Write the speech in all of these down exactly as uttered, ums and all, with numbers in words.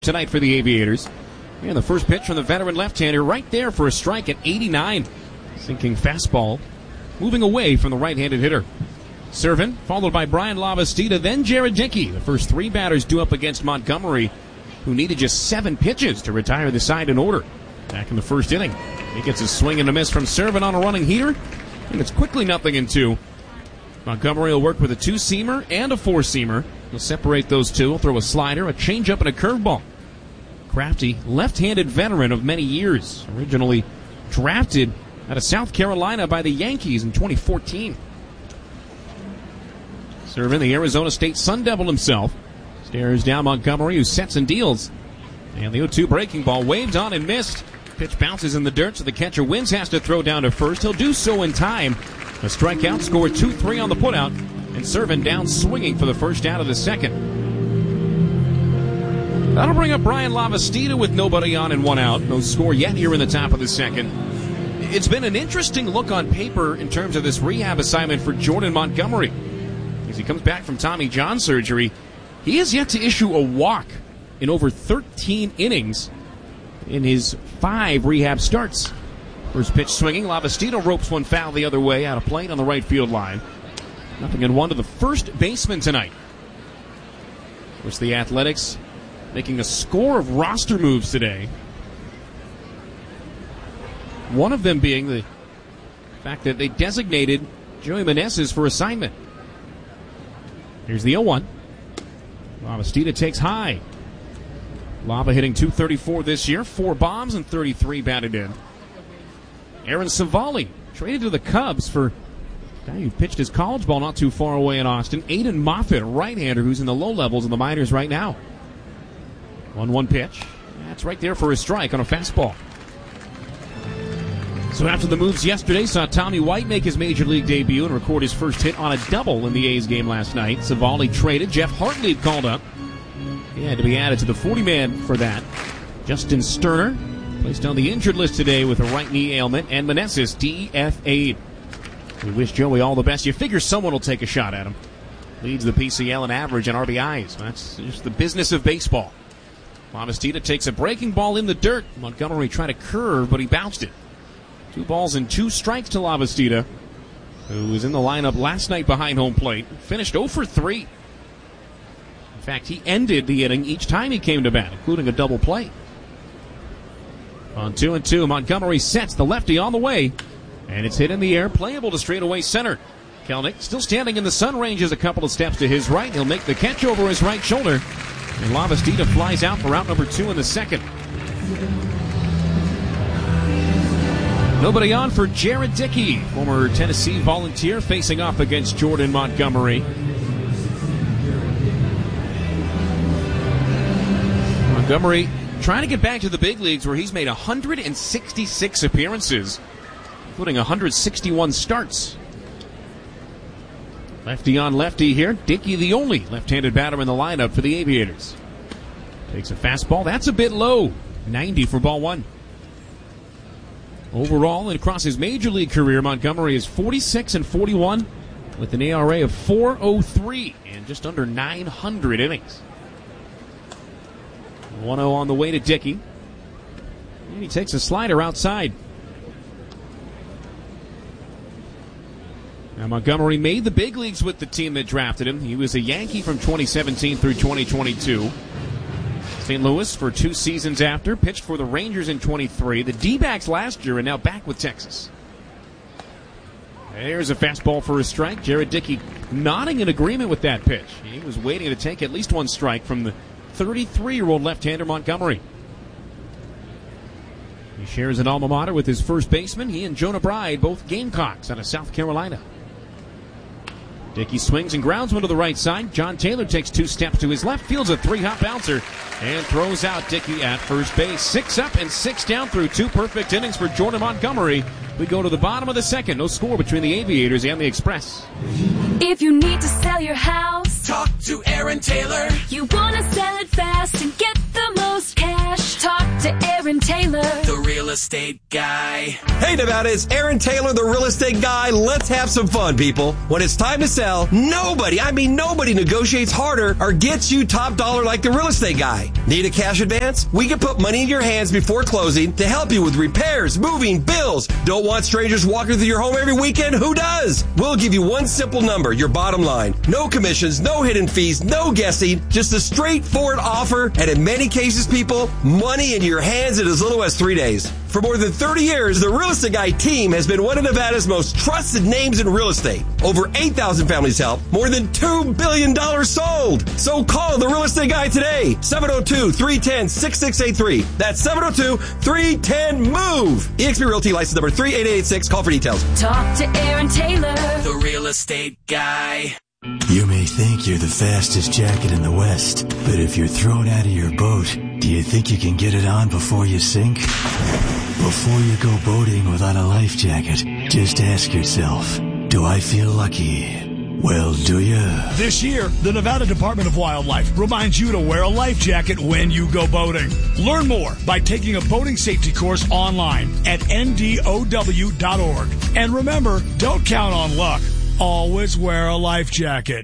tonight for the Aviators. And the first pitch from the veteran left-hander right there for a strike at eighty-nine. Sinking fastball, moving away from the right-handed hitter. Serving, followed by Brian Lavastida, then Jared Dickey. The first three batters due up against Montgomery, who needed just seven pitches to retire the side in order. Back in the first inning, he gets a swing and a miss from Servin on a running heater, and it's quickly nothing in two. Montgomery will work with a two-seamer and a four-seamer. He'll separate those two. He'll throw a slider, a changeup, and a curveball. Crafty, left-handed veteran of many years, originally drafted out of South Carolina by the Yankees in twenty fourteen. Serving the Arizona State Sun Devil himself. Stares down Montgomery, who sets and deals. And the oh two breaking ball waved on and missed. Pitch bounces in the dirt, so the catcher wins, has to throw down to first. He'll do so in time. A strikeout, score two three on the putout, and Servin down swinging for the first out of the second. That'll bring up Brian Lavastida with nobody on and one out. No score yet here in the top of the second. It's been an interesting look on paper in terms of this rehab assignment for Jordan Montgomery. As he comes back from Tommy John surgery, he has yet to issue a walk in over thirteen innings in his five rehab starts. First pitch swinging, Lavastida ropes one foul the other way out of plate on the right field line. Nothing in one to the first baseman tonight. Of course, the Athletics making a score of roster moves today. One of them being the fact that they designated Joey Meneses for assignment. Here's the oh one. Lavastida takes high. Lava hitting two thirty-four this year, four bombs and thirty-three batted in. Aaron Civale traded to the Cubs for a guy who pitched his college ball not too far away in Austin. Aiden Moffitt, a right-hander who's in the low levels in the minors right now. one one pitch. That's right there for a strike on a fastball. So after the moves yesterday, saw Tommy White make his major league debut and record his first hit on a double in the A's game last night. Civale traded. Jeff Hartlieb called up. He had to be added to the forty-man for that. Justin Sterner placed on the injured list today with a right knee ailment, and Meneses D F A'd. We wish Joey all the best. You figure someone will take a shot at him. Leads the P C L in average and R B Is. That's just the business of baseball. Lavastida takes a breaking ball in the dirt. Montgomery tried to curve, but he bounced it. Two balls and two strikes to Lavastida, who was in the lineup last night behind home plate. Finished oh for three. In fact, he ended the inning each time he came to bat, including a double play. On two and two, Montgomery sets the lefty on the way, and it's hit in the air, playable to straightaway center. Kelnick still standing in the sun ranges a couple of steps to his right. He'll make the catch over his right shoulder, and Lavastida flies out for out number two in the second. Nobody on for Jared Dickey, former Tennessee Volunteer, facing off against Jordan Montgomery. Montgomery trying to get back to the big leagues, where he's made one hundred sixty-six appearances, including one hundred sixty-one starts. Lefty on lefty here. Dickey, the only left-handed batter in the lineup for the Aviators. Takes a fastball. That's a bit low. ninety for ball one. Overall, and across his major league career, Montgomery is forty-six and forty-one with an E R A of four oh three and just under nine hundred innings. one oh on the way to Dickey. And he takes a slider outside. Now, Montgomery made the big leagues with the team that drafted him. He was a Yankee from twenty seventeen through twenty twenty-two. Saint Louis for two seasons after. Pitched for the Rangers in twenty-three. The D-backs last year, and now back with Texas. There's a fastball for a strike. Jared Dickey nodding in agreement with that pitch. He was waiting to take at least one strike from the thirty-three-year-old left-hander Montgomery. He shares an alma mater with his first baseman. He and Jonah Bride, both Gamecocks out of South Carolina. Dickey swings and grounds one to the right side. John Taylor takes two steps to his left, fields a three-hop bouncer, and throws out Dickey at first base. Six up and six down through two perfect innings for Jordan Montgomery. We go to the bottom of the second. No score between the Aviators and the Express. If you need to sell your house, talk to Aaron Taylor. You want to sell it fast and get the most cash, talk to Aaron Taylor. The real estate guy. Hey Nevada, it's Aaron Taylor, the real estate guy. Let's have some fun, people. When it's time to sell, nobody, I mean nobody negotiates harder or gets you top dollar like the real estate guy. Need a cash advance? We can put money in your hands before closing to help you with repairs, moving, bills. Don't want strangers walking through your home every weekend? Who does? We'll give you one simple number, your bottom line. No commissions, no hidden fees, no guessing, just a straightforward offer, and in many cases, people, money in your hands in as little as three days. For more than thirty years, the Real Estate Guy team has been one of Nevada's most trusted names in real estate. Over eight thousand families helped, more than two billion dollars sold. So call the Real Estate Guy today, seven oh two, three one zero, six six eight three. That's seven oh two, three one zero, MOVE. eXp Realty license number three eight eight eight six. Call for details. Talk to Aaron Taylor, The Real Estate Guy. You may think you're the fastest jacket in the West, but if you're thrown out of your boat, do you think you can get it on before you sink? Before you go boating without a life jacket, just ask yourself, do I feel lucky? Well, do you? This year, the Nevada Department of Wildlife reminds you to wear a life jacket when you go boating. Learn more by taking a boating safety course online at N D O W dot org. And remember, don't count on luck. Always wear a life jacket.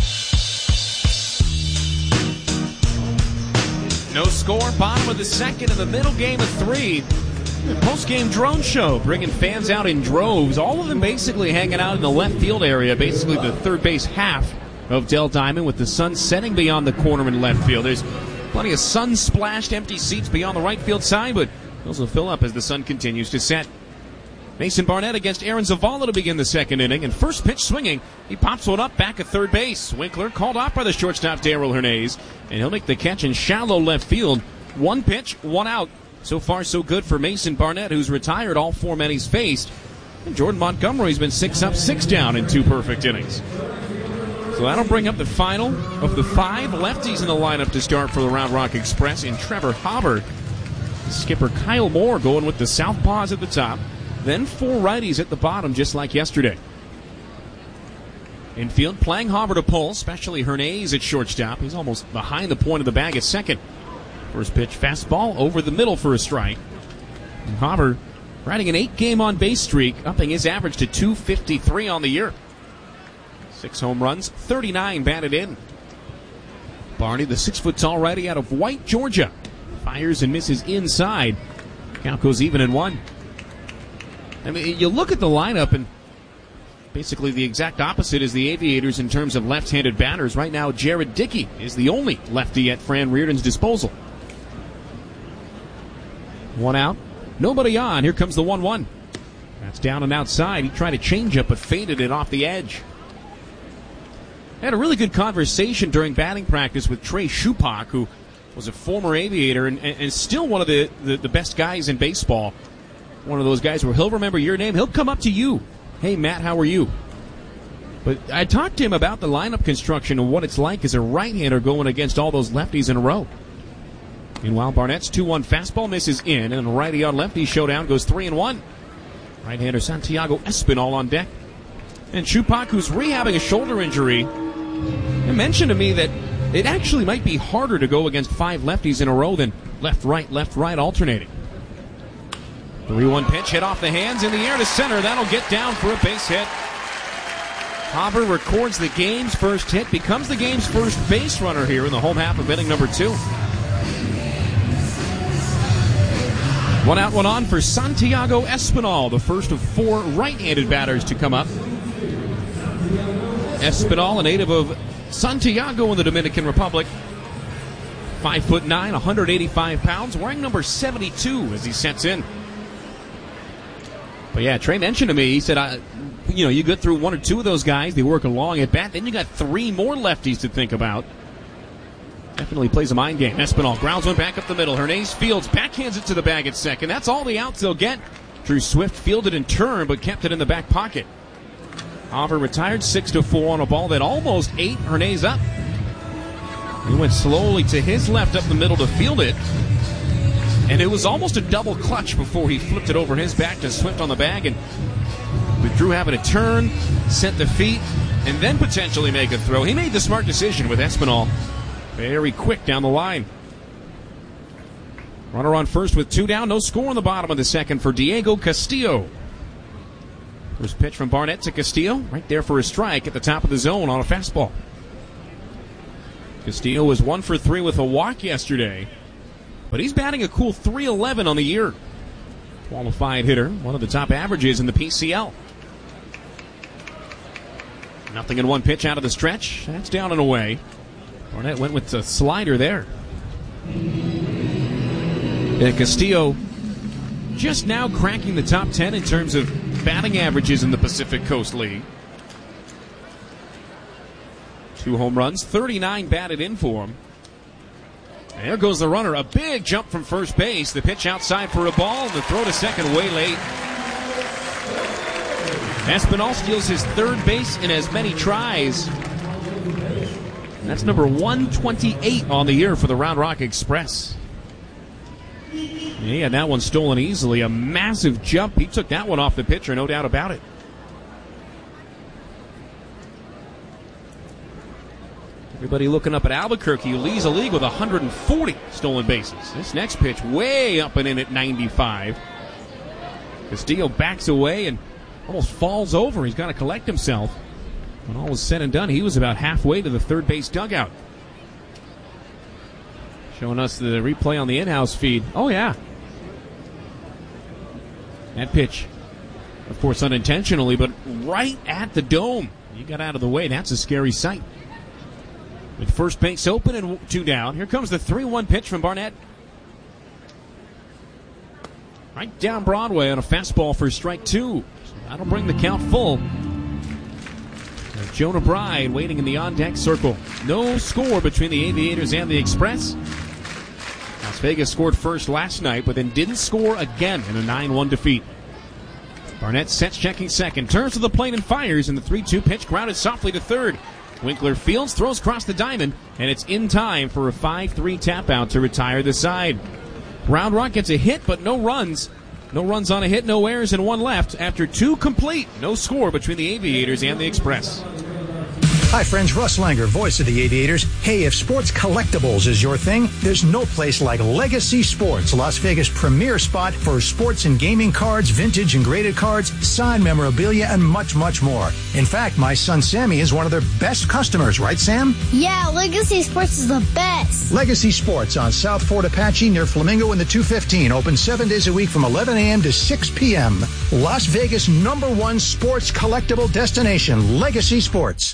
No score, bottom of the second in the middle game of three. The post-game drone show, bringing fans out in droves, all of them basically hanging out in the left field area, basically the third base half of Dell Diamond, with the sun setting beyond the corner in left field. There's plenty of sun-splashed empty seats beyond the right field side, but those will fill up as the sun continues to set. Mason Barnett against Aaron Zavala to begin the second inning, and first pitch swinging, he pops one up back at third base. Winkler called off by the shortstop Darryl Hernandez, and he'll make the catch in shallow left field. One pitch, one out. So far, so good for Mason Barnett, who's retired all four men he's faced. And Jordan Montgomery's been six up, six down in two perfect innings. So that'll bring up the final of the five lefties in the lineup to start for the Round Rock Express in Trevor Hobber. Skipper Kyle Moore going with the southpaws at the top. Then four righties at the bottom, just like yesterday. Infield playing Hobber to pull, especially Hernandez at shortstop. He's almost behind the point of the bag at second. First pitch, fastball over the middle for a strike. And Hobber riding an eight-game on-base streak, upping his average to two fifty-three on the year. Six home runs, thirty-nine batted in. Barney, the six-foot-tall righty out of White, Georgia, fires and misses inside. Count goes even in one. I mean, you look at the lineup, and basically the exact opposite is the Aviators in terms of left-handed batters. Right now, Jared Dickey is the only lefty at Fran Reardon's disposal. One out, nobody on. Here comes the one one. That's down and outside. He tried a changeup, but faded it off the edge. I had a really good conversation during batting practice with Trey Shupak, who was a former Aviator and, and, and still one of the, the, the best guys in baseball. One of those guys where he'll remember your name. He'll come up to you. Hey, Matt, how are you? But I talked to him about the lineup construction and what it's like as a right-hander going against all those lefties in a row. Meanwhile, Barnett's two one fastball misses in, and a righty on lefty showdown goes three and one. Right-hander Santiago Espinal on deck. And Shupak, who's rehabbing a shoulder injury, he mentioned to me that it actually might be harder to go against five lefties in a row than left-right, left-right alternating. three one pitch hit off the hands in the air to center. That'll get down for a base hit. Hobber records the game's first hit, becomes the game's first base runner here in the home half of inning number two. One out, one on for Santiago Espinal, the first of four right-handed batters to come up. Espinal, a native of Santiago in the Dominican Republic. Five foot nine, one hundred eighty-five pounds, wearing number seventy-two as he sets in. But yeah, Trey mentioned to me, he said, I, you know, you get through one or two of those guys, they work along at bat, then you got three more lefties to think about. Definitely plays a mind game. Espinal grounds one back up the middle. Hernandez fields, backhands it to the bag at second. That's all the outs they'll get. Drew Swift fielded in turn, but kept it in the back pocket. Hobber retired six to four on a ball that almost ate Hernandez up. He went slowly to his left up the middle to field it. And it was almost a double clutch before he flipped it over his back to Swift on the bag. And with Drew having a turn, set the feet, and then potentially make a throw, he made the smart decision with Espinal very quick down the line. Runner on first with two down. No score in the bottom of the second for Diego Castillo. First pitch from Barnett to Castillo. Right there for a strike at the top of the zone on a fastball. Castillo was one for three with a walk yesterday, but he's batting a cool three eleven on the year. Qualified hitter, one of the top averages in the P C L. Nothing in one pitch out of the stretch. That's down and away. Barnett went with the slider there. And Castillo just now cracking the top ten in terms of batting averages in the Pacific Coast League. Two home runs, thirty-nine batted in for him. And there goes the runner. A big jump from first base. The pitch outside for a ball. The throw to second way late. Espinal steals his third base in as many tries. That's number one twenty-eight on the year for the Round Rock Express. Yeah, that one stolen easily. A massive jump. He took that one off the pitcher, no doubt about it. Everybody looking up at Albuquerque, who leads the league with one hundred forty stolen bases. This next pitch way up and in at ninety-five. Castillo backs away and almost falls over. He's got to collect himself. When all was said and done, he was about halfway to the third base dugout. Showing us the replay on the in-house feed. Oh, yeah. That pitch, of course, unintentionally, but right at the dome. He got out of the way. That's a scary sight. With first base open and two down. Here comes the three one pitch from Barnett. Right down Broadway on a fastball for strike two. So that'll bring the count full. Jonah Bride waiting in the on-deck circle. No score between the Aviators and the Express. Las Vegas scored first last night, but then didn't score again in a nine one defeat. Barnett sets checking second, turns to the plate and fires, and the three two pitch grounded softly to third. Winkler fields, throws across the diamond, and it's in time for a five three tap out to retire the side. Round Rock gets a hit, but no runs. No runs on a hit, no errors, and one left after two complete. No score between the Aviators and the Express. Hi friends, Russ Langer, voice of the Aviators. Hey, if sports collectibles is your thing, there's no place like Legacy Sports, Las Vegas' premier spot for sports and gaming cards, vintage and graded cards, signed memorabilia, and much, much more. In fact, my son Sammy is one of their best customers, right Sam? Yeah, Legacy Sports is the best. Legacy Sports on South Fort Apache near Flamingo in the two fifteen, open seven days a week from eleven a.m. to six p.m. Las Vegas' number one sports collectible destination, Legacy Sports.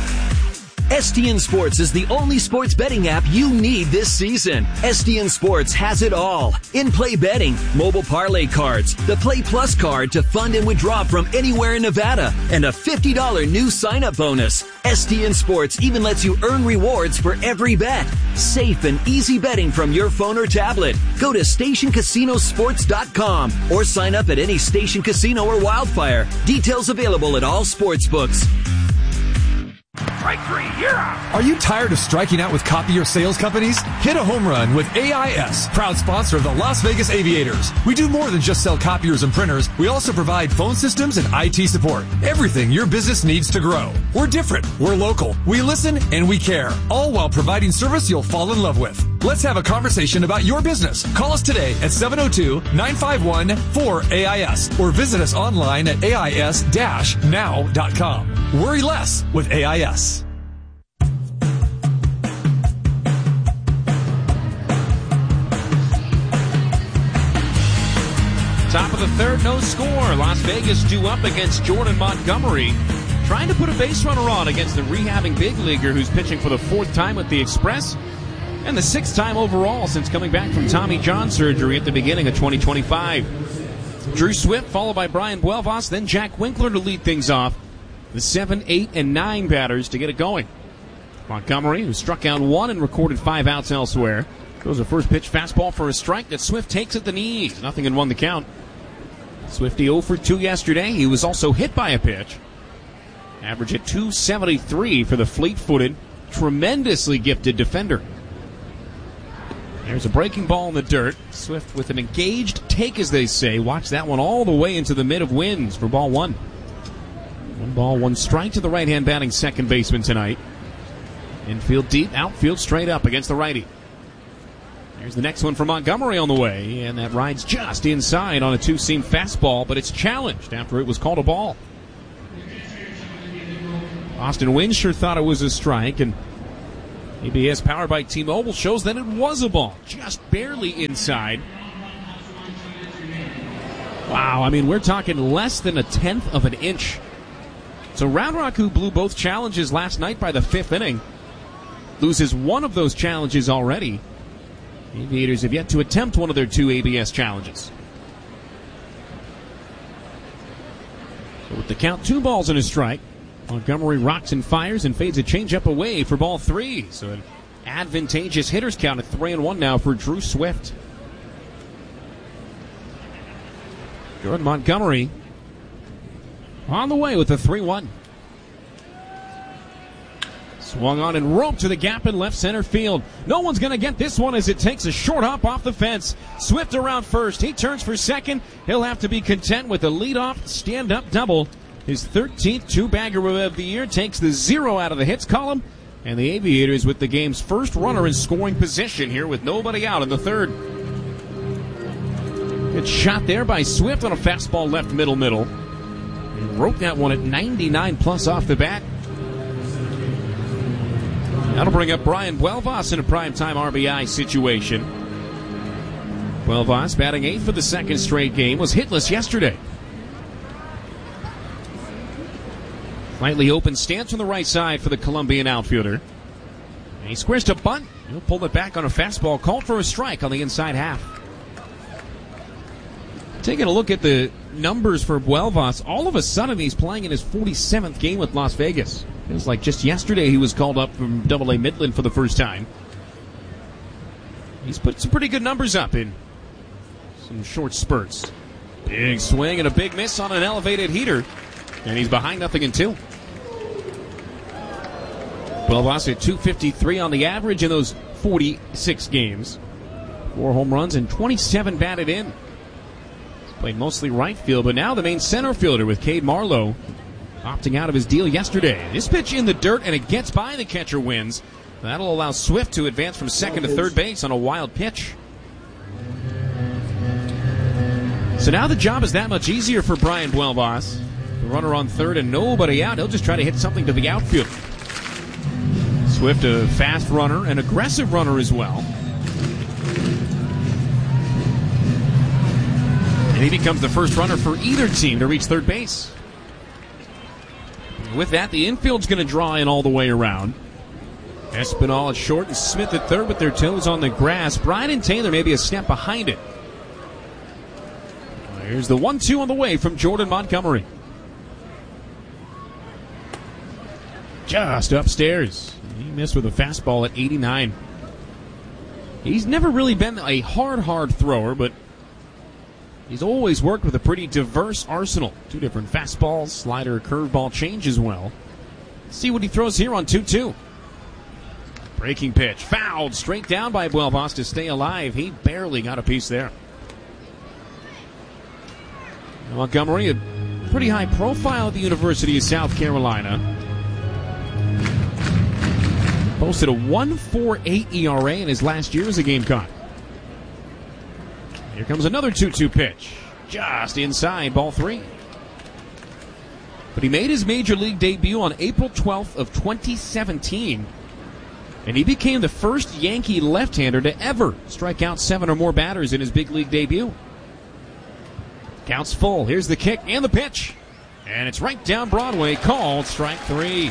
S T N Sports is the only sports betting app you need this season. S T N Sports has it all. In-play betting, mobile parlay cards, the Play Plus card to fund and withdraw from anywhere in Nevada, and a fifty dollars new sign-up bonus. S T N Sports even lets you earn rewards for every bet. Safe and easy betting from your phone or tablet. Go to station casino sports dot com or sign up at any Station Casino or Wildfire. Details available at all sports books. Strike three, you're out. Are you tired of striking out with copier sales companies? Hit a home run with A I S, proud sponsor of the Las Vegas Aviators. We do more than just sell copiers and printers. We also provide phone systems and I T support. Everything your business needs to grow. We're different. We're local. We listen and we care. All while providing service you'll fall in love with. Let's have a conversation about your business. Call us today at seven oh two, nine five one, four A I S or visit us online at A I S dash now dot com. Worry less with A I S. Top of the third, no score. Las Vegas due up against Jordan Montgomery. Trying to put a base runner on against the rehabbing big leaguer who's pitching for the fourth time with the Express and the sixth time overall since coming back from Tommy John surgery at the beginning of twenty twenty-five. Drew Swift followed by Brian Buelvas, then Jack Winkler to lead things off. The seven, eight, and nine batters to get it going. Montgomery, who struck out one and recorded five outs elsewhere, throws a first pitch fastball for a strike that Swift takes at the knees. Nothing in one the count. Swifty oh for two yesterday. He was also hit by a pitch. Average at two seventy-three for the fleet-footed, tremendously gifted defender. There's a breaking ball in the dirt. Swift with an engaged take, as they say. Watch that one all the way into the mid of wins for ball one. One ball, one strike to the right-hand batting second baseman tonight. Infield deep, outfield straight up against the righty. Here's the next one from Montgomery on the way, and that rides just inside on a two-seam fastball, but it's challenged after it was called a ball. Austin Wynn sure thought it was a strike, and A B S powered by T-Mobile shows that it was a ball, just barely inside. Wow, I mean, we're talking less than a tenth of an inch. So Round Rock, who blew both challenges last night by the fifth inning, loses one of those challenges already. Aviators have yet to attempt one of their two A B S challenges. So with the count, two balls and a strike, Montgomery rocks and fires and fades a changeup away for ball three. So an advantageous hitter's count at three and one now for Drew Swift. Jordan Montgomery on the way with a three one. Swung on and roped to the gap in left center field. No one's going to get this one as it takes a short hop off the fence. Swift around first. He turns for second. He'll have to be content with a leadoff stand-up double. His thirteenth two-bagger of the year takes the zero out of the hits column. And the Aviators with the game's first runner in scoring position here with nobody out in the third. Good shot there by Swift on a fastball left middle middle. He roped that one at ninety-nine plus off the bat. That'll bring up Brian Buelvas in a primetime R B I situation. Buelvas, batting eighth for the second straight game, was hitless yesterday. Slightly open stance on the right side for the Colombian outfielder. And he squares to bunt. He'll pull it back on a fastball, called for a strike on the inside half. Taking a look at the numbers for Buelvas, all of a sudden he's playing in his forty-seventh game with Las Vegas. It was like just yesterday he was called up from double A Midland for the first time. He's put some pretty good numbers up in some short spurts. Big swing and a big miss on an elevated heater. And he's behind nothing in two. Buelvas at two fifty-three on the average in those forty-six games. Four home runs and twenty-seven batted in. Played mostly right field, but now the main center fielder with Cade Marlowe opting out of his deal yesterday. This pitch in the dirt, and it gets by the catcher Wins. That'll allow Swift to advance from second to third base on a wild pitch. So now the job is that much easier for Brian Buelvas. The runner on third and nobody out. He'll just try to hit something to the outfield. Swift, a fast runner, an aggressive runner as well. And he becomes the first runner for either team to reach third base. With that, the infield's going to draw in all the way around. Espinal at short and Smith at third with their toes on the grass. Bryden Taylor maybe a step behind it. Here's the one two on the way from Jordan Montgomery. Just upstairs. He missed with a fastball at eighty-nine. He's never really been a hard, hard thrower, but he's always worked with a pretty diverse arsenal. Two different fastballs, slider, curveball, change as well. Let's see what he throws here on two two. Breaking pitch. Fouled straight down by Buelvas to stay alive. He barely got a piece there. Montgomery, a pretty high profile at the University of South Carolina. Posted a one point four eight E R A in his last year as a Gamecock. Here comes another two two pitch. Just inside, ball three. But he made his major league debut on April twelfth of twenty seventeen. And he became the first Yankee left-hander to ever strike out seven or more batters in his big league debut. Counts full. Here's the kick and the pitch. And it's right down Broadway, called strike three.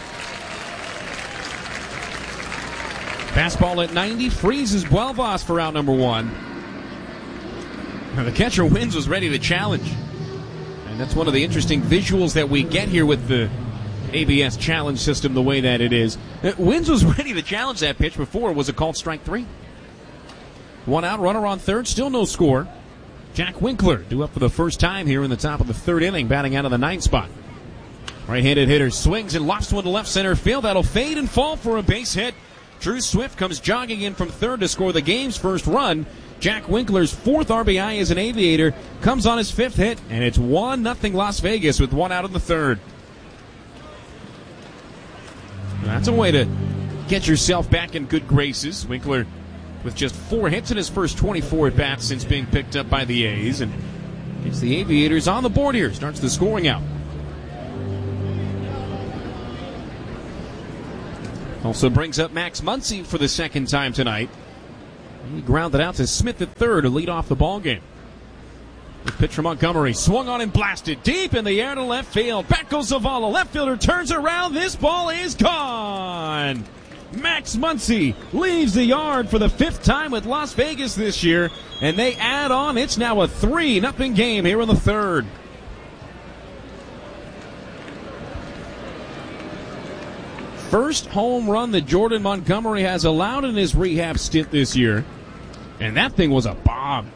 Fastball at ninety, freezes Buelvas for out number one. The catcher Wins was ready to challenge. And that's one of the interesting visuals that we get here with the A B S challenge system the way that it is. Wins was ready to challenge that pitch before it was a called strike three. One out, runner on third, still no score. Jack Winkler due up for the first time here in the top of the third inning, batting out of the ninth spot. Right-handed hitter swings and lofts one to left center field. That'll fade and fall for a base hit. Drew Swift comes jogging in from third to score the game's first run. Jack Winkler's fourth R B I as an Aviator comes on his fifth hit, and it's one nothing Las Vegas with one out in the third. That's a way to get yourself back in good graces. Winkler with just four hits in his first twenty-four at-bats since being picked up by the A's. And gets the Aviators on the board here. Starts the scoring out. Also brings up Max Muncy for the second time tonight. He grounded out to Smith at third to lead off the ball game. The pitch from Montgomery, swung on and blasted deep in the air to left field. Back goes Zavala. Left fielder turns around. This ball is gone. Max Muncy leaves the yard for the fifth time with Las Vegas this year, and they add on. It's now a three nothing game here in the third. First home run that Jordan Montgomery has allowed in his rehab stint this year. And that thing was a bomb.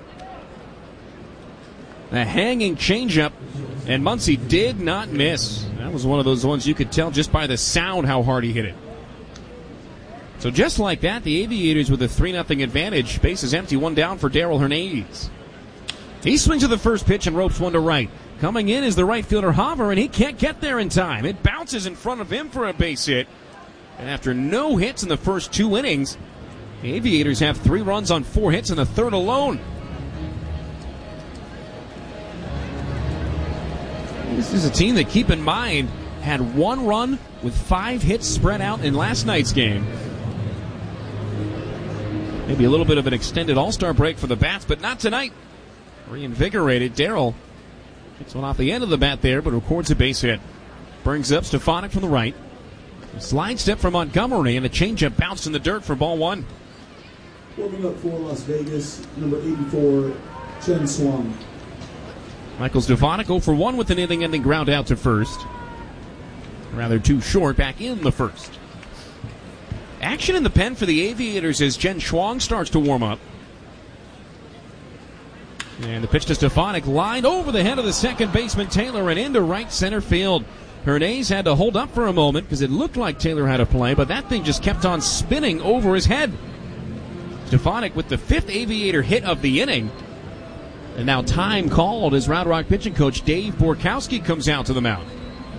A hanging changeup, and Muncy did not miss. That was one of those ones you could tell just by the sound how hard he hit it. So just like that, the Aviators with a three nothing advantage. Bases empty, one down for Darell Hernandez. He swings to the first pitch and ropes one to right. Coming in is the right fielder Haver, and he can't get there in time. It bounces in front of him for a base hit. And after no hits in the first two innings, the Aviators have three runs on four hits in the third alone. This is a team that, keep in mind, had one run with five hits spread out in last night's game. Maybe a little bit of an extended all-star break for the bats, but not tonight. Reinvigorated. Darell gets one off the end of the bat there, but records a base hit. Brings up Stefanik from the right. A slide step from Montgomery, and a changeup bounced in the dirt for ball one. Warming up for Las Vegas, number eighty-four, Chen Swang. Michael Stefanik oh for one with an inning-ending ground out to first. Rather too short, back in the first. Action in the pen for the Aviators as Chen Swang starts to warm up. And the pitch to Stefanik, lined over the head of the second baseman Taylor and into right center field. Hernandez had to hold up for a moment because it looked like Taylor had a play, but that thing just kept on spinning over his head. Stefanik with the fifth Aviator hit of the inning. And now time called as Round Rock pitching coach Dave Borkowski comes out to the mound.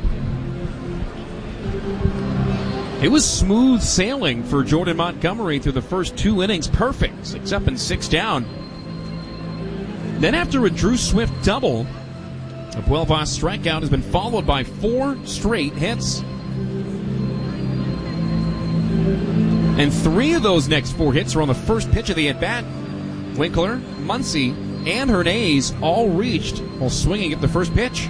It was smooth sailing for Jordan Montgomery through the first two innings. Perfect. Six up and six down. Then after a Drew Swift double, a Puelvas strikeout has been followed by four straight hits. And three of those next four hits are on the first pitch of the at-bat. Winkler, Muncy, and Hernandez all reached while swinging at the first pitch.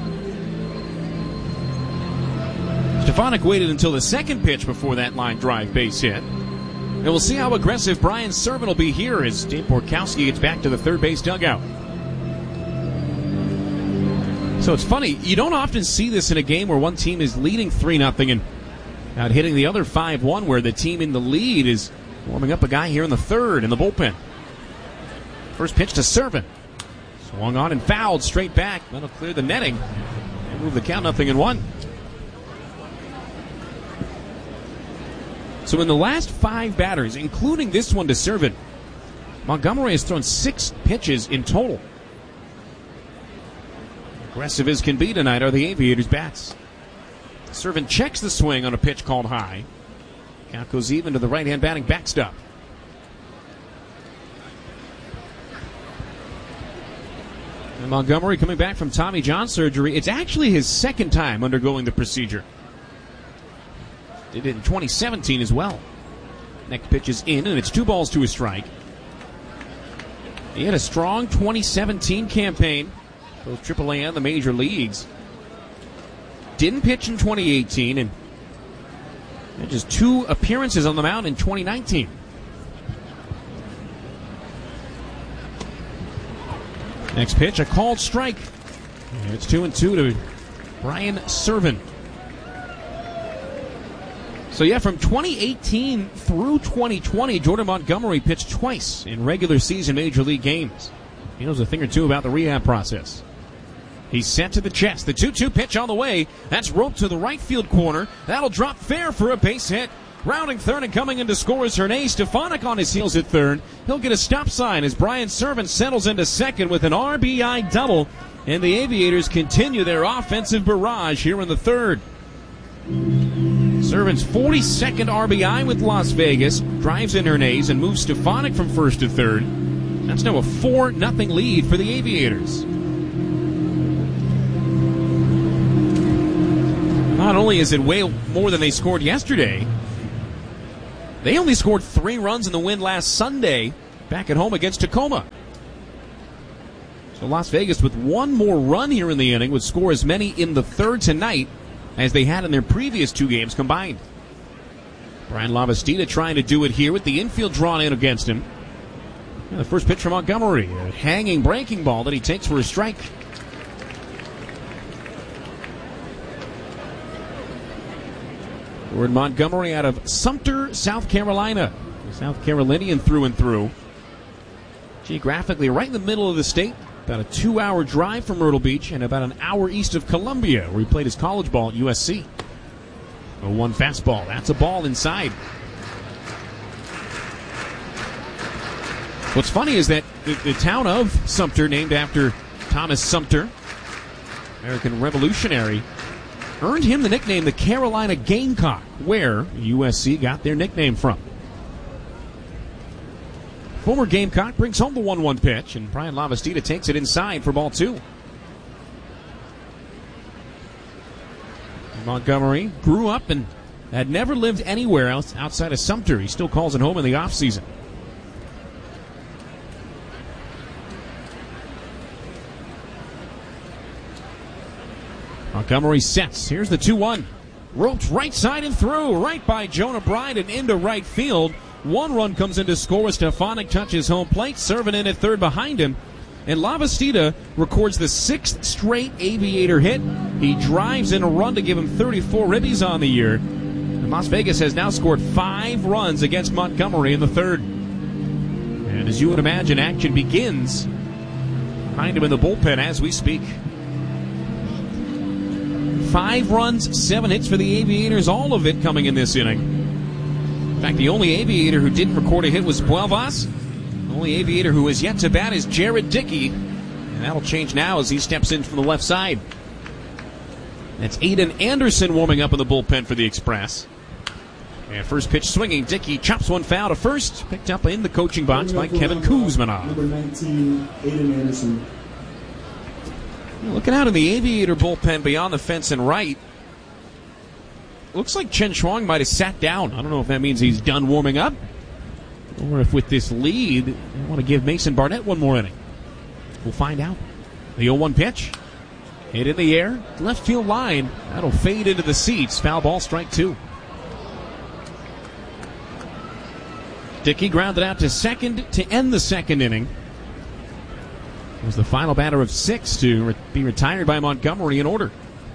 Stefanik waited until the second pitch before that line drive base hit. And we'll see how aggressive Brian Serven will be here as Dave Borkowski gets back to the third base dugout. So it's funny, you don't often see this in a game where one team is leading three nothing and out hitting the other five one, where the team in the lead is warming up a guy here in the third in the bullpen. First pitch to Serven. Swung on and fouled straight back. That'll clear the netting and move the count nothing in one. So in the last five batters, including this one to Serven, Montgomery has thrown six pitches in total. Aggressive as can be tonight are the Aviators' bats. Serven checks the swing on a pitch called high. Count goes even to the right-hand batting backstop. And Montgomery coming back from Tommy John surgery. It's actually his second time undergoing the procedure. Did it in twenty seventeen as well. Next pitch is in, and it's two balls to a strike. He had a strong twenty seventeen campaign, both triple A and the major leagues. Didn't pitch in twenty eighteen, and had just two appearances on the mound in twenty nineteen. Next pitch, a called strike. And it's two and two to Brian Serven. So yeah, from twenty eighteen through twenty twenty, Jordan Montgomery pitched twice in regular season major league games. He knows a thing or two about the rehab process. He's set to the chest. The two two pitch on the way. That's roped to the right field corner. That'll drop fair for a base hit. Rounding third and coming in to score is Hernandez. Stefanik on his heels at third. He'll get a stop sign as Brian Serven settles into second with an R B I double. And the Aviators continue their offensive barrage here in the third. Servant's forty-second R B I with Las Vegas. Drives in Hernandez and moves Stefanik from first to third. That's now a four nothing lead for the Aviators. Not only is it way more than they scored yesterday, they only scored three runs in the win last Sunday back at home against Tacoma. So Las Vegas, with one more run here in the inning, would score as many in the third tonight as they had in their previous two games combined. Brian Lavastida trying to do it here with the infield drawn in against him. And the first pitch from Montgomery, a hanging breaking ball that he takes for a strike. We're in Montgomery out of Sumter, South Carolina. South Carolinian through and through. Geographically right in the middle of the state. About a two-hour drive from Myrtle Beach and about an hour east of Columbia, where he played his college ball at U S C. A one fastball. That's a ball inside. What's funny is that the, the town of Sumter, named after Thomas Sumter, American revolutionary, earned him the nickname the Carolina Gamecock, where U S C got their nickname from. Former Gamecock brings home the one one pitch, and Brian Lavastida takes it inside for ball two. Montgomery grew up and had never lived anywhere else outside of Sumter. He still calls it home in the offseason. Montgomery sets. Here's the two one. Roped right side and through. Right by Jonah Bride and into right field. One run comes in to score as Stefanik touches home plate. Serving in at third behind him. And Lavastida records the sixth straight Aviator hit. He drives in a run to give him thirty-four ribbies on the year. And Las Vegas has now scored five runs against Montgomery in the third. And as you would imagine, action begins behind him in the bullpen as we speak. Five runs, seven hits for the Aviators, all of it coming in this inning. In fact, the only Aviator who didn't record a hit was Puelvas. The only Aviator who is yet to bat is Jared Dickey. And that'll change now as he steps in from the left side. That's Aiden Anderson warming up in the bullpen for the Express. And first pitch swinging, Dickey chops one foul to first. Picked up in the coaching box by Kevin Kuzmanov. Number nineteen, Aiden Anderson. Looking out in the Aviator bullpen beyond the fence and right. Looks like Chen Chuang might have sat down. I don't know if that means he's done warming up, or if with this lead, they want to give Mason Barnett one more inning. We'll find out. The oh one pitch. Hit in the air. Left field line. That'll fade into the seats. Foul ball, strike two. Dickey grounded out to second to end the second inning. It was the final batter of six to re- be retired by Montgomery in order.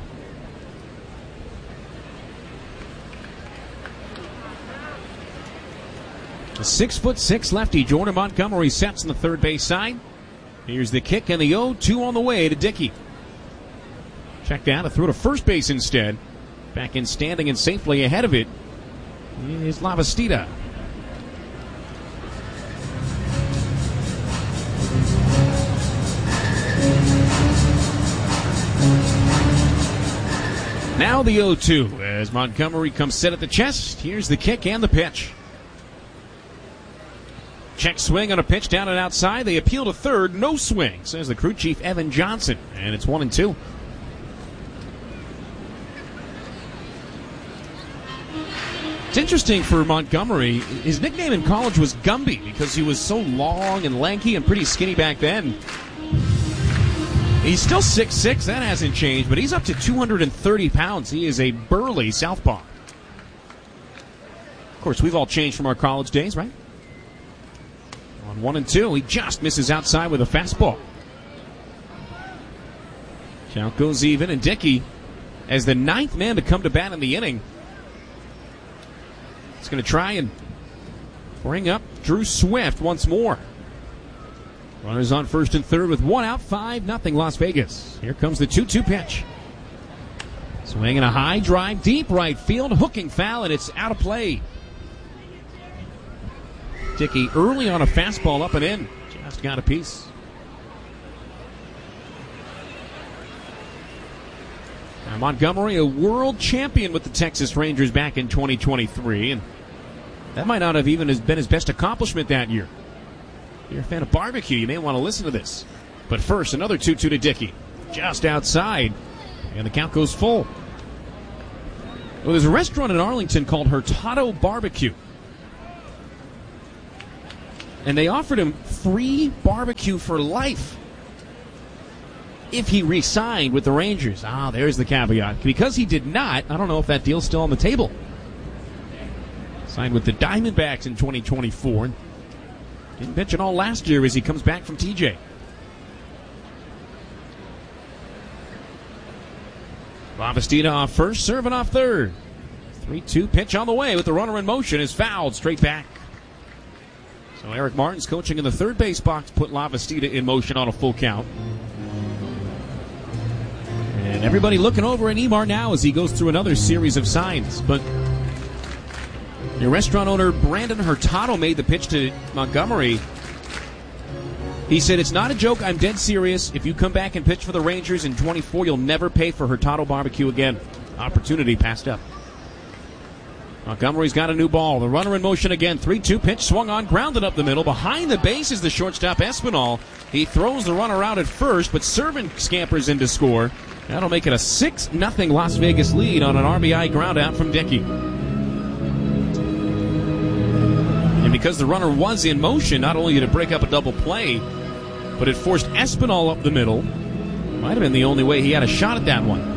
The six foot six lefty Jordan Montgomery sets on the third base side. Here's the kick and the oh two on the way to Dickey. Checked out, a throw to first base instead. Back in standing and safely ahead of it is Lavastida. Now the oh two as Montgomery comes set at the chest. Here's the kick and the pitch. Check swing on a pitch down and outside. They appeal to third. No swing, says the crew chief Evan Johnson. And it's one and two. It's interesting for Montgomery. His nickname in college was Gumby because he was so long and lanky and pretty skinny back then. He's still six six. That hasn't changed, but he's up to two hundred thirty pounds. He is a burly southpaw. Of course, we've all changed from our college days, right? On one and two, he just misses outside with a fastball. Count goes even, and Dickey, as the ninth man to come to bat in the inning, is going to try and bring up Drew Swift once more. Runners on first and third with one out, five nothing Las Vegas. Here comes the two two pitch. Swinging a high drive, deep right field, hooking foul, and it's out of play. Dickey early on a fastball up and in. Just got a piece. Now, Montgomery, a world champion with the Texas Rangers back in twenty twenty-three, and that might not have even been his best accomplishment that year. If you're a fan of barbecue, you may want to listen to this. But first, another two two to Dickey. Just outside, and the count goes full. Well, there's a restaurant in Arlington called Hurtado Barbecue. And they offered him free barbecue for life if he re-signed with the Rangers. Ah, there's the caveat. Because he did not, I don't know if that deal's still on the table. Signed with the Diamondbacks in twenty twenty-four. Didn't pitch at all last year as he comes back from T J. Lavastida off first, serving off third. three two pitch on the way with the runner in motion is fouled straight back. So Eric Martin's coaching in the third base box put Lavastida in motion on a full count. And everybody looking over at Emar now as he goes through another series of signs. But your restaurant owner, Brandon Hurtado, made the pitch to Montgomery. He said, "It's not a joke. I'm dead serious. If you come back and pitch for the Rangers in twenty-four, you'll never pay for Hurtado Barbecue again." Opportunity passed up. Montgomery's got a new ball. The runner in motion again. three two pitch swung on, grounded up the middle. Behind the base is the shortstop, Espinal. He throws the runner out at first, but Servin scampers in to score. That'll make it a six nothing Las Vegas lead on an R B I ground out from Dickey. And because the runner was in motion, not only did it break up a double play, but it forced Espinal up the middle. Might have been the only way he had a shot at that one.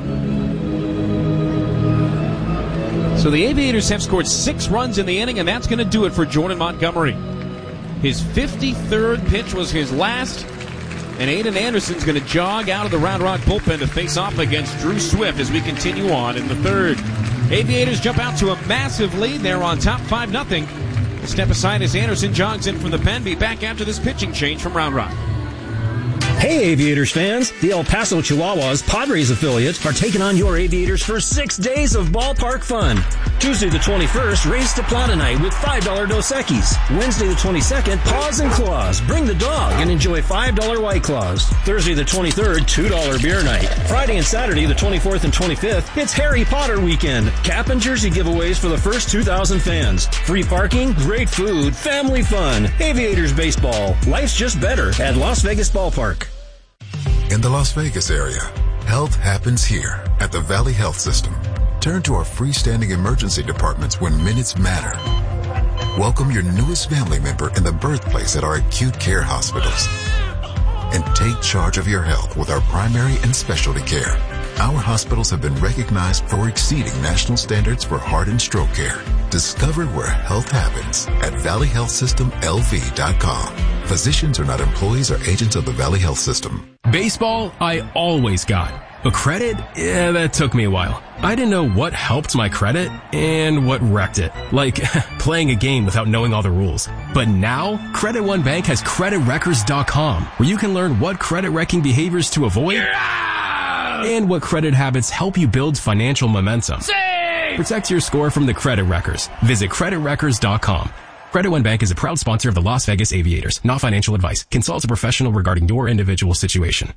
So the Aviators have scored six runs in the inning, and that's going to do it for Jordan Montgomery. His fifty-third pitch was his last, and Aiden Anderson's going to jog out of the Round Rock bullpen to face off against Drew Swift as we continue on in the third. Aviators jump out to a massive lead. They're on top five nothing. Step aside as Anderson jogs in from the pen. Be back after this pitching change from Round Rock. Hey, Aviators fans! The El Paso Chihuahuas, Padres affiliate, are taking on your Aviators for six days of ballpark fun. Tuesday the twenty-first, race to Plata Night with five dollar Dos Equis. Wednesday the twenty-second, Paws and Claws. Bring the dog and enjoy five dollar White Claws. Thursday the twenty-third, two dollar Beer Night. Friday and Saturday the twenty-fourth and twenty-fifth, it's Harry Potter weekend. Cap and jersey giveaways for the first two thousand fans. Free parking, great food, family fun. Aviators baseball. Life's just better at Las Vegas Ballpark. In the Las Vegas area, health happens here at the Valley Health System. Turn to our freestanding emergency departments when minutes matter. Welcome your newest family member in the birthplace at our acute care hospitals. And take charge of your health with our primary and specialty care. Our hospitals have been recognized for exceeding national standards for heart and stroke care. Discover where health happens at valley health system L V dot com. Physicians are not employees or agents of the Valley Health System. Baseball, I always got. But credit, yeah, that took me a while. I didn't know what helped my credit and what wrecked it. Like playing a game without knowing all the rules. But now, Credit One Bank has credit wreckers dot com, where you can learn what credit wrecking behaviors to avoid yeah! and what credit habits help you build financial momentum. Save! Protect your score from the credit wreckers. Visit credit wreckers dot com. Credit One Bank is a proud sponsor of the Las Vegas Aviators. Not financial advice. Consult a professional regarding your individual situation.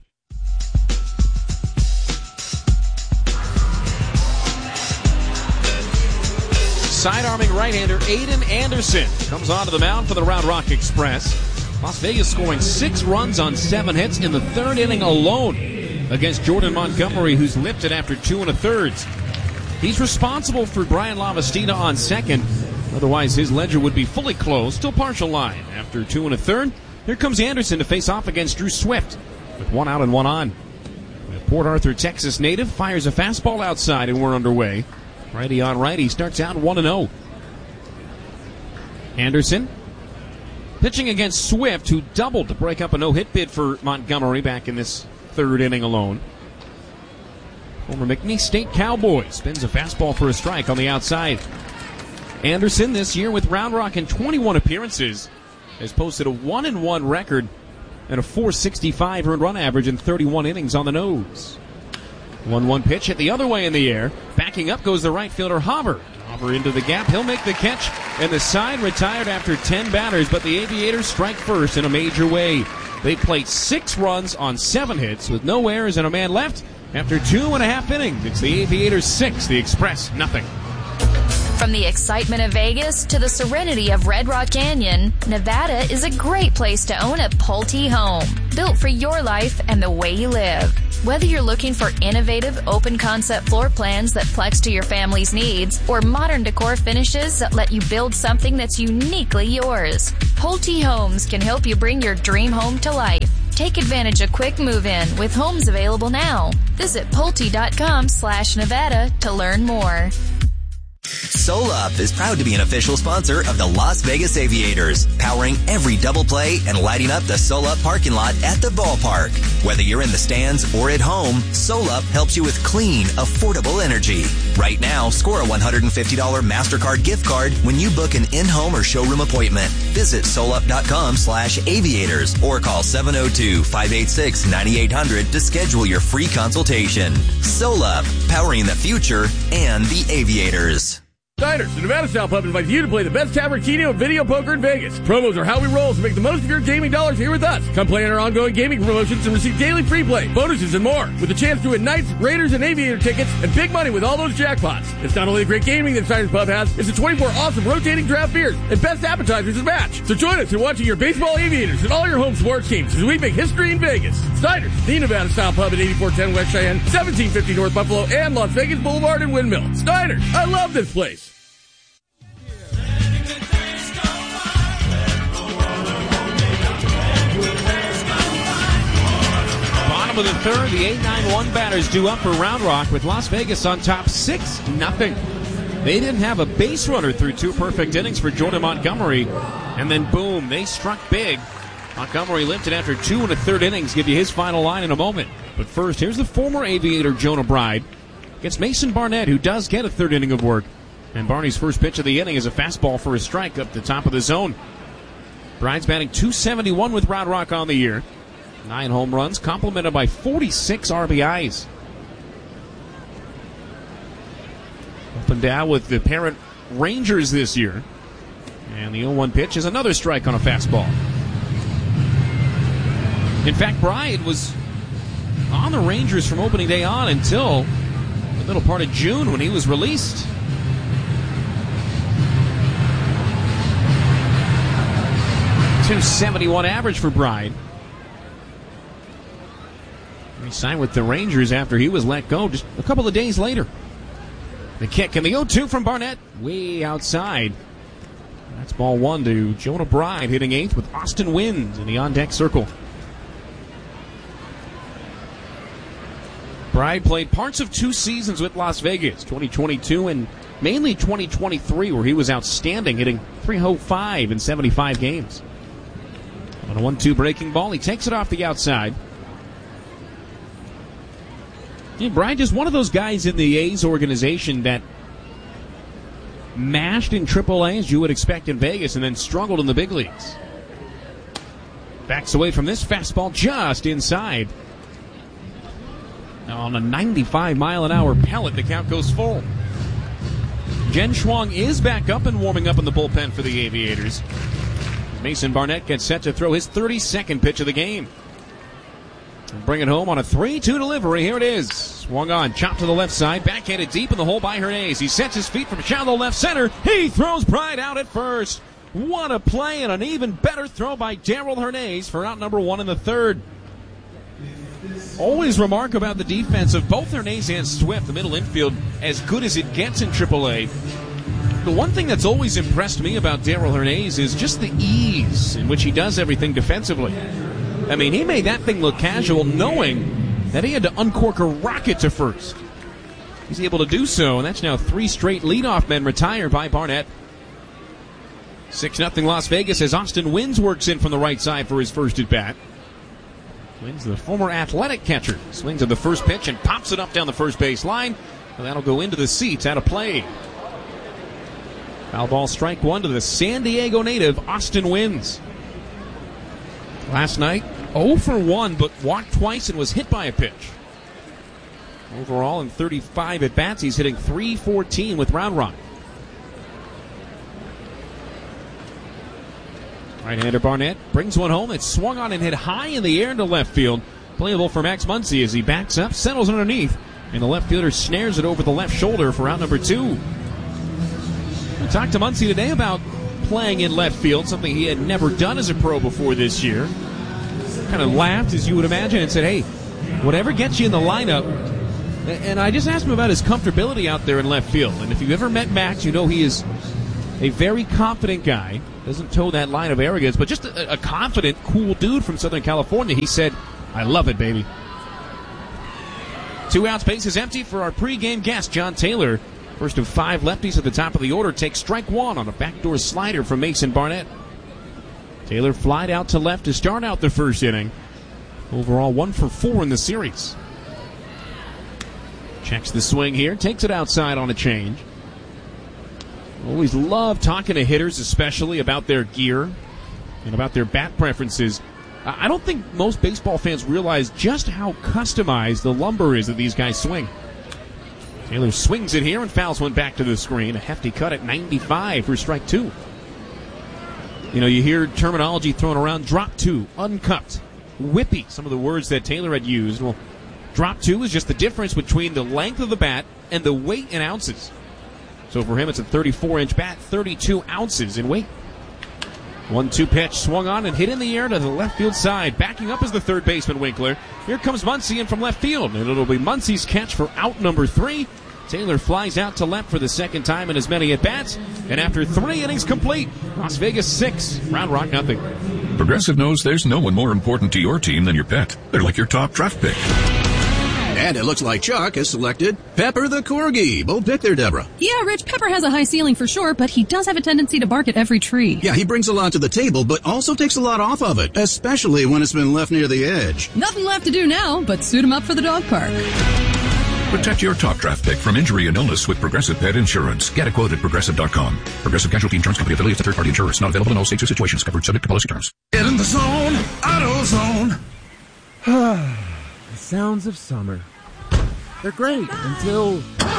Side-arming right-hander Aiden Anderson comes onto the mound for the Round Rock Express. Las Vegas scoring six runs on seven hits in the third inning alone against Jordan Montgomery, who's lifted after two and a thirds. He's responsible for Brian Lavastida on second. Otherwise, his ledger would be fully closed. Still partial line after two and a third. Here comes Anderson to face off against Drew Swift with one out and one on. The Port Arthur, Texas native fires a fastball outside, and we're underway. Righty on righty starts out one and oh. Anderson pitching against Swift, who doubled to break up a no-hit bid for Montgomery back in this third inning alone. Former McNeese State Cowboy spins a fastball for a strike on the outside. Anderson this year with Round Rock in twenty-one appearances has posted a one and one record and a four sixty-five earned run average in thirty-one innings on the nose. one one pitch hit the other way in the air. Backing up goes the right fielder Hopper. Hopper into the gap. He'll make the catch, and the side retired after ten batters, but the Aviators strike first in a major way. They played six runs on seven hits with no errors and a man left. After two and a half innings, it's the Aviators six, the Express nothing. From the excitement of Vegas to the serenity of Red Rock Canyon, Nevada is a great place to own a Pulte home, built for your life and the way you live. Whether you're looking for innovative, open-concept floor plans that flex to your family's needs, or modern decor finishes that let you build something that's uniquely yours, Pulte Homes can help you bring your dream home to life. Take advantage of quick move-in with homes available now. Visit Pulte.com slash Nevada to learn more. SolUp is proud to be an official sponsor of the Las Vegas Aviators, powering every double play and lighting up the SolUp parking lot at the ballpark. Whether you're in the stands or at home, SolUp helps you with clean, affordable energy. Right now, score a one hundred fifty dollars MasterCard gift card when you book an in-home or showroom appointment. Visit SolUp.com slash aviators or call seven oh two, five eight six, nine eight hundred to schedule your free consultation. SolUp, powering the future and the Aviators. Diners, the Nevada Style Pub invites you to play the best tavern, keno, and video poker in Vegas. Promos are how we roll, so make the most of your gaming dollars here with us. Come play in our ongoing gaming promotions and receive daily free play, bonuses, and more. With a chance to win Knights, Raiders, and Aviator tickets, and big money with all those jackpots. It's not only the great gaming that Diners Pub has, it's the twenty-four awesome rotating draft beers and best appetizers to match. So join us in watching your baseball Aviators and all your home sports teams as we make history in Vegas. Diners, the Nevada Style Pub at eighty-four ten West Cheyenne, seventeen fifty North Buffalo, and Las Vegas Boulevard and Windmill. Diners, I love this place. Of the third, the eight nine one batters due up for Round Rock with Las Vegas on top six nothing. They didn't have a base runner through two perfect innings for Jordan Montgomery, and then boom, they struck big. Montgomery lifted after two and a third innings. Give you his final line in a moment. But first, here's the former Aviator Jonah Bride against Mason Barnett, who does get a third inning of work. And Barney's first pitch of the inning is a fastball for a strike up the top of the zone. Bride's batting two seventy-one with Round Rock on the year. Nine home runs, complemented by forty-six R B Is. Up and down with the parent Rangers this year. And the oh one pitch is another strike on a fastball. In fact, Bride was on the Rangers from opening day on until the middle part of June when he was released. two seventy-one average for Bride. He signed with the Rangers after he was let go just a couple of days later. The kick and the oh two from Barnett way outside. That's ball one to Jonah Bride, hitting eighth with Austin Wynns in the on-deck circle. Bride played parts of two seasons with Las Vegas, twenty twenty-two and mainly twenty twenty-three, where he was outstanding, hitting three oh five in seventy-five games. On a one two breaking ball, he takes it off the outside. Yeah, Bride is one of those guys in the A's organization that mashed in triple A as you would expect in Vegas and then struggled in the big leagues. Backs away from this fastball just inside. Now on a ninety-five mile an hour pellet, the count goes full. Jen Schwang is back up and warming up in the bullpen for the Aviators. Mason Barnett gets set to throw his thirty-second pitch of the game. Bring it home on a three two delivery. Here it is. Swung on, chopped to the left side, backhanded deep in the hole by Hernandez. He sets his feet from shallow left center. He throws Bride out at first. What a play and an even better throw by Darrell Hernandez for out number one in the third. Always remark about the defense of both Hernandez and Swift, the middle infield, as good as it gets in triple A. The one thing that's always impressed me about Darrell Hernandez is just the ease in which he does everything defensively. I mean, he made that thing look casual, knowing that he had to uncork a rocket to first. He's able to do so, and that's now three straight leadoff men retired by Barnett. six nothing Las Vegas as Austin Wynns works in from the right side for his first at-bat. Wynns, the former Athletic catcher, swings at the first pitch and pops it up down the first base line. And that'll go into the seats out of play. Foul ball, strike one to the San Diego native, Austin Wynns. Last night, oh for one, but walked twice and was hit by a pitch. Overall, in thirty-five at-bats, he's hitting three fourteen with Round Rock. Right-hander Barnett brings one home. It's swung on and hit high in the air into left field. Playable for Max Muncy as he backs up, settles underneath, and the left fielder snares it over the left shoulder for out number two. We talked to Muncy today about playing in left field, something he had never done as a pro before this year. Kind of laughed, as you would imagine, and said, hey, whatever gets you in the lineup. And I just asked him about his comfortability out there in left field. And if you've ever met Max, you know he is a very confident guy. Doesn't toe that line of arrogance, but just a, a confident, cool dude from Southern California. He said, I love it, baby. Two outs, base is empty for our pregame guest, John Taylor. First of five lefties at the top of the order takes strike one on a backdoor slider from Mason Barnett. Taylor flied out to left to start out the first inning. Overall, one for four in the series. Checks the swing here, takes it outside on a change. Always love talking to hitters, especially about their gear and about their bat preferences. I don't think most baseball fans realize just how customized the lumber is that these guys swing. Taylor swings it here and fouls one back to the screen. A hefty cut at ninety-five for strike two. You know, you hear terminology thrown around, drop two, uncupped, whippy, some of the words that Taylor had used. Well, drop two is just the difference between the length of the bat and the weight in ounces. So for him, it's a thirty-four inch bat, thirty-two ounces in weight. one two pitch, swung on and hit in the air to the left field side. Backing up is the third baseman, Winkler. Here comes Muncy in from left field, and it'll be Muncy's catch for out number three. Taylor flies out to left for the second time in as many at-bats. And after three innings complete, Las Vegas six, Round Rock nothing. Progressive knows there's no one more important to your team than your pet. They're like your top draft pick. And it looks like Chuck has selected Pepper the Corgi. Bold pick there, Deborah. Yeah, Rich, Pepper has a high ceiling for sure, but he does have a tendency to bark at every tree. Yeah, he brings a lot to the table, but also takes a lot off of it, especially when it's been left near the edge. Nothing left to do now, but suit him up for the dog park. Protect your top draft pick from injury and illness with Progressive Pet Insurance. Get a quote at Progressive dot com. Progressive Casualty Insurance Company affiliates and third-party insurers. Not available in all states or situations. Covered subject to policy terms. Get in the zone. AutoZone. The sounds of summer. They're great until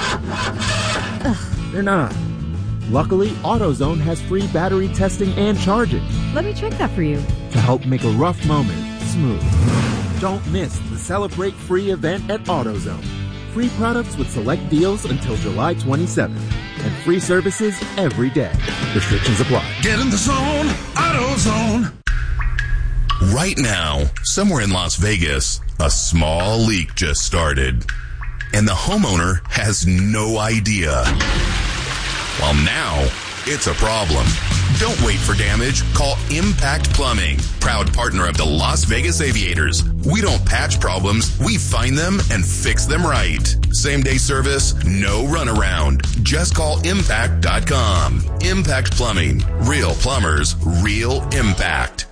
they're not. Luckily, AutoZone has free battery testing and charging. Let me check that for you. To help make a rough moment smooth. Don't miss the Celebrate Free event at AutoZone. Free products with select deals until July twenty-seventh. And free services every day. Restrictions apply. Get in the zone. AutoZone. Right now, somewhere in Las Vegas, a small leak just started. And the homeowner has no idea. Well, now, it's a problem. Don't wait for damage. Call Impact Plumbing, proud partner of the Las Vegas Aviators. We don't patch problems. We find them and fix them right. Same-day service, no runaround. Just call impact dot com. Impact Plumbing. Real plumbers, real impact.